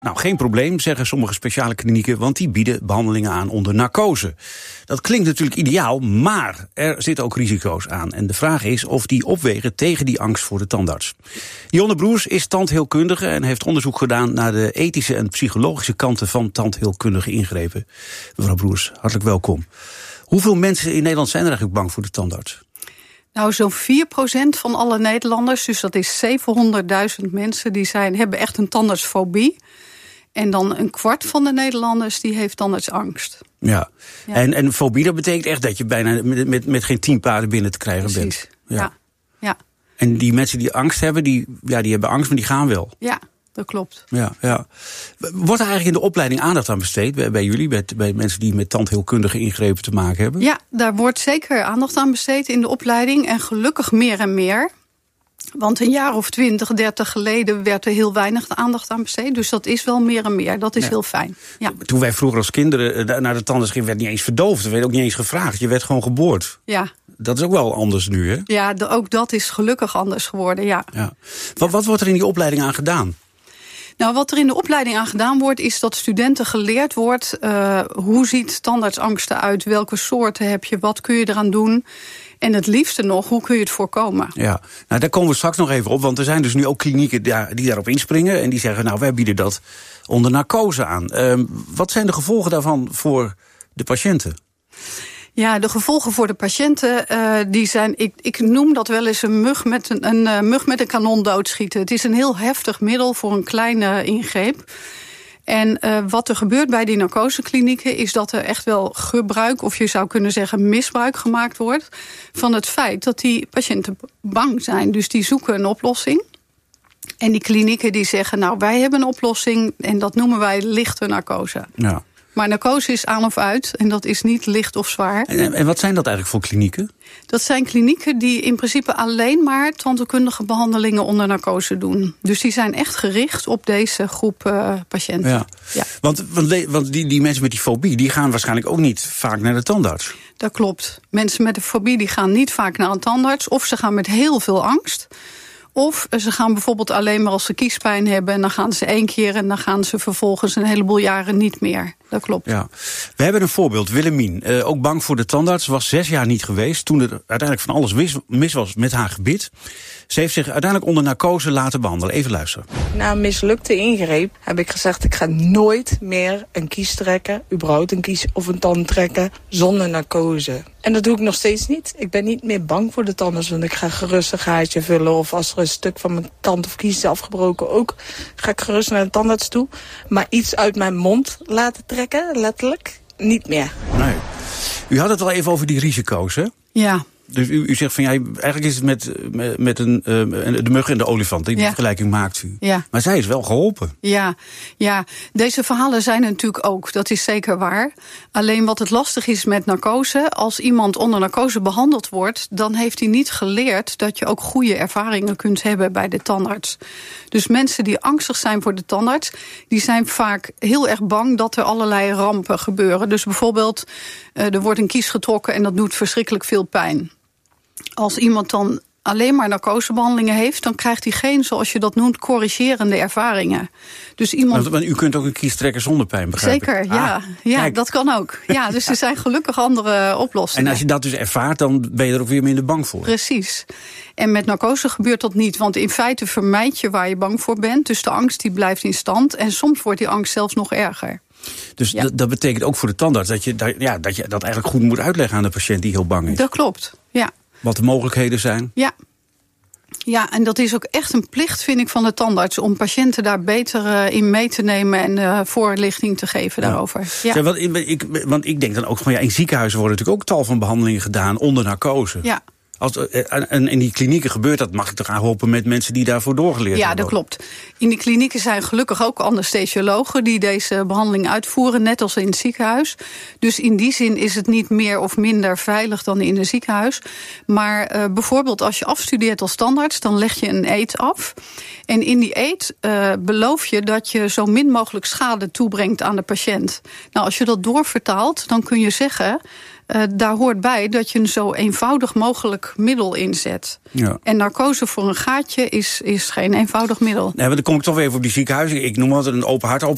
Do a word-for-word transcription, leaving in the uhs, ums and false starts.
Nou, geen probleem, zeggen sommige speciale klinieken, want die bieden behandelingen aan onder narcose. Dat klinkt natuurlijk ideaal, maar er zitten ook risico's aan. En de vraag is of die opwegen tegen die angst voor de tandarts. Dionne Broers is tandheelkundige en heeft onderzoek gedaan naar de ethische en psychologische kanten van tandheelkundige ingrepen. Mevrouw Broers, hartelijk welkom. Hoeveel mensen in Nederland zijn er eigenlijk bang voor de tandarts? Nou, zo'n vier procent van alle Nederlanders, dus dat is zevenhonderdduizend mensen, die zijn, hebben echt een tandartsfobie. En dan een kwart van de Nederlanders die heeft tandartsangst. Ja, ja. En, en fobie, dat betekent echt dat je bijna met, met, met geen tien paarden binnen te krijgen Precies. bent. Ja. Ja. ja. En die mensen die angst hebben, die, ja, die hebben angst, maar die gaan wel. Ja, dat klopt. Ja, ja. Wordt er eigenlijk in de opleiding aandacht aan besteed bij, bij jullie, bij, bij mensen die met tandheelkundige ingrepen te maken hebben? Ja, daar wordt zeker aandacht aan besteed in de opleiding en gelukkig meer en meer. Want een jaar of twintig, dertig geleden werd er heel weinig aandacht aan besteed. Dus dat is wel meer en meer. Dat is ja. heel fijn. Ja. Toen wij vroeger als kinderen naar de tandarts gingen, werd niet eens verdoofd. Er werd ook niet eens gevraagd. Je werd gewoon geboord. Ja. Dat is ook wel anders nu, hè? Ja, de, ook dat is gelukkig anders geworden, ja. ja. Wat, wat wordt er in die opleiding aan gedaan? Nou, wat er in de opleiding aan gedaan wordt, is dat studenten geleerd wordt Uh, hoe ziet tandartsangst eruit? Welke soorten heb je? Wat kun je eraan doen? En het liefste nog, hoe kun je het voorkomen? Ja, nou daar komen we straks nog even op. Want er zijn dus nu ook klinieken die daarop inspringen. En die zeggen, nou, wij bieden dat onder narcose aan. Uh, wat zijn de gevolgen daarvan voor de patiënten? Ja, de gevolgen voor de patiënten, uh, die zijn, ik, ik noem dat wel eens een mug met een, een uh, mug met een kanon doodschieten. Het is een heel heftig middel voor een kleine ingreep. En uh, wat er gebeurt bij die narcoseklinieken is dat er echt wel gebruik, of je zou kunnen zeggen misbruik gemaakt wordt van het feit dat die patiënten bang zijn. Dus die zoeken een oplossing. En die klinieken die zeggen, nou, wij hebben een oplossing en dat noemen wij lichte narcose. Ja. Maar narcose is aan of uit en dat is niet licht of zwaar. En, en wat zijn dat eigenlijk voor klinieken? Dat zijn klinieken die in principe alleen maar tandheelkundige behandelingen onder narcose doen. Dus die zijn echt gericht op deze groep uh, patiënten. Ja. Ja. Want, want, want die, die mensen met die fobie, die gaan waarschijnlijk ook niet vaak naar de tandarts. Dat klopt. Mensen met een fobie die gaan niet vaak naar een tandarts, of ze gaan met heel veel angst. Of ze gaan bijvoorbeeld alleen maar als ze kiespijn hebben en dan gaan ze één keer en dan gaan ze vervolgens een heleboel jaren niet meer. Dat klopt. Ja. We hebben een voorbeeld, Willemien, uh, ook bang voor de tandarts, was zes jaar niet geweest toen er uiteindelijk van alles mis, mis was met haar gebit. Ze heeft zich uiteindelijk onder narcose laten behandelen. Even luisteren. Na een mislukte ingreep heb ik gezegd, ik ga nooit meer een kies trekken, überhaupt een kies of een tand trekken, zonder narcose. En dat doe ik nog steeds niet. Ik ben niet meer bang voor de tandarts, want ik ga gerust een gaatje vullen. Of als er een stuk van mijn tand of kies is afgebroken ook, ga ik gerust naar de tandarts toe. Maar iets uit mijn mond laten trekken, letterlijk, niet meer. Nee. U had het al even over die risico's, hè? Ja. Dus u, u zegt van ja, eigenlijk is het met, met, met een, uh, de mug en de olifant. Die ja. vergelijking maakt u. Ja. Maar zij is wel geholpen. Ja, ja, deze verhalen zijn natuurlijk ook. Dat is zeker waar. Alleen wat het lastig is met narcose, als iemand onder narcose behandeld wordt, dan heeft hij niet geleerd dat je ook goede ervaringen kunt hebben bij de tandarts. Dus mensen die angstig zijn voor de tandarts, die zijn vaak heel erg bang dat er allerlei rampen gebeuren. Dus bijvoorbeeld, uh, er wordt een kies getrokken en dat doet verschrikkelijk veel pijn. Als iemand dan alleen maar narcosebehandelingen heeft, dan krijgt hij geen, zoals je dat noemt, corrigerende ervaringen. Dus iemand. Want u kunt ook een kies trekken zonder pijn, begrijp ik? Zeker, ja. Ah, ja, dat kan ook. Ja, dus er zijn gelukkig andere oplossingen. En als je dat dus ervaart, dan ben je er ook weer minder bang voor. Precies. En met narcose gebeurt dat niet, want in feite vermijd je waar je bang voor bent. Dus de angst die blijft in stand en soms wordt die angst zelfs nog erger. Dus ja. dat, dat betekent ook voor de tandarts dat je, dat, ja, dat je dat eigenlijk goed moet uitleggen aan de patiënt die heel bang is. Dat klopt, ja. Wat de mogelijkheden zijn? Ja. Ja, en dat is ook echt een plicht, vind ik, van de tandarts om patiënten daar beter uh, in mee te nemen en uh, voorlichting te geven ja. daarover. Ja. Ja, want, ik, want ik denk dan ook van ja, in ziekenhuizen worden natuurlijk ook tal van behandelingen gedaan onder narcose. Ja. Als, en in die klinieken gebeurt dat, mag ik toch aan helpen met mensen die daarvoor doorgeleerd ja, hebben? Ja, dat klopt. In die klinieken zijn gelukkig ook anesthesiologen die deze behandeling uitvoeren, net als in het ziekenhuis. Dus in die zin is het niet meer of minder veilig dan in een ziekenhuis. Maar uh, bijvoorbeeld als je afstudeert als tandarts, dan leg je een eed af. En in die eed uh, beloof je dat je zo min mogelijk schade toebrengt aan de patiënt. Nou, als je dat doorvertaalt, dan kun je zeggen, Uh, daar hoort bij dat je een zo eenvoudig mogelijk middel inzet. Ja. En narcose voor een gaatje is, is geen eenvoudig middel. Nee, maar dan kom ik toch weer even op die ziekenhuizen. Ik noem altijd een open hartoperatie.